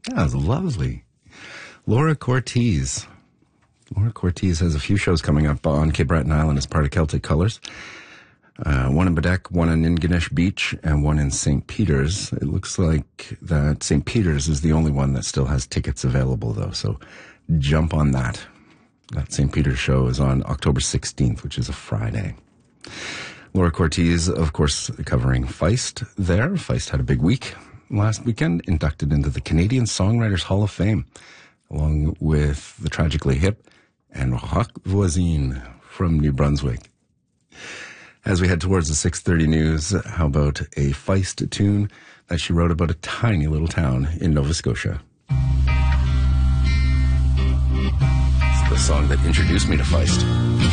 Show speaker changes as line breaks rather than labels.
That was lovely. Laura Cortez. Laura Cortez has a few shows coming up on Cape Breton Island as part of Celtic Colours. One in Bedeck, one in Ingonish Beach, and one in St. Peter's. It looks like that St. Peter's is the only one that still has tickets available, though, so jump on that. That St. Peter's show is on October 16th, which is a Friday. Laura Cortez, of course, covering Feist there. Feist had a big week last weekend, inducted into the Canadian Songwriters Hall of Fame, along with the Tragically Hip and Rock Voisine from New Brunswick. As we head towards the 6:30 news, how about a Feist tune that she wrote about a tiny little town in Nova Scotia? It's the song that introduced me to Feist.